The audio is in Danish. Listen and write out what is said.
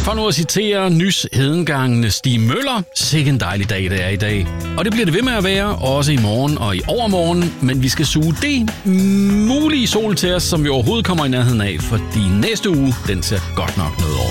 For nu at citere nys hedengangende Stig Møller, sikke en dejlig dag det er i dag. Og det bliver det ved med at være, også i morgen og i overmorgen, men vi skal suge det mulige sol til os, som vi overhovedet kommer i nærheden af, fordi næste uge, den ser godt nok noget over.